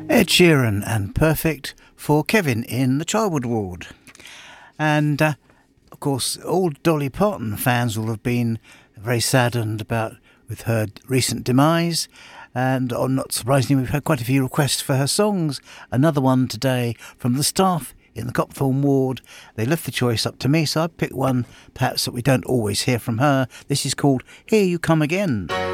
Ed Sheeran and Perfect for Kevin in the Childwood ward. And of course all Dolly Parton fans will have been very saddened with her recent demise, and not surprisingly we've had quite a few requests for her songs. Another one today from the staff in the Copthorne ward. They left the choice up to me, so I picked one perhaps that we don't always hear from her. This is called Here You Come Again.